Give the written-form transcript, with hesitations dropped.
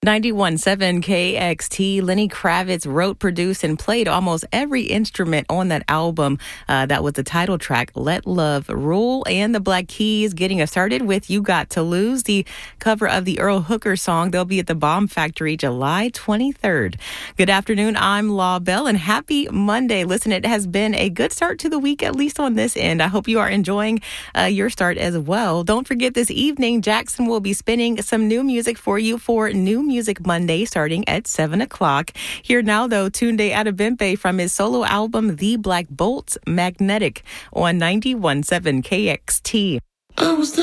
91.7 KXT. Lenny Kravitz wrote, produced, and played almost every instrument on that album. That was the title track, Let Love Rule. And the Black Keys getting us started with You Got to Lose, the cover of the Earl Hooker song. They'll be at the Bomb Factory July 23rd. Good afternoon. I'm Law Bell, and happy Monday. Listen, it has been a good start to the week, at least on this end. I hope you are enjoying your start as well. Don't forget, this evening, Jackson will be spinning some new music for you for New Music Monday starting at 7 o'clock. Here now, though, Tunde Adebimpe from his solo album, The Black Bolts, Magnetic, on 91.7 KXT. I was